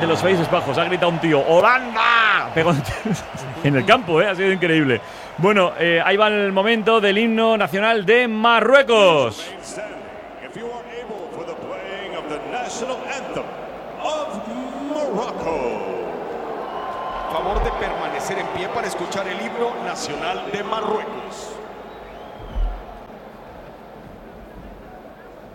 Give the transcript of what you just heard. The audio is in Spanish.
de los Países Bajos. Ha gritado un tío, ¡Holanda! Pegó en el campo, ha sido increíble. Bueno, ahí va el momento del himno nacional de Marruecos. Favor de permanecer en pie para escuchar el himno nacional de Marruecos.